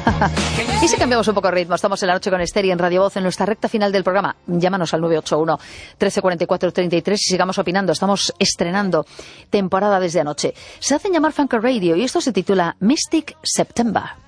Y si cambiamos un poco el ritmo, estamos en la noche con Esther y en Radio Voz en nuestra recta final del programa. Llámanos al 981 1344 33 y sigamos opinando. Estamos estrenando temporada desde anoche. Se hacen llamar Funker Radio y esto se titula Mystic September.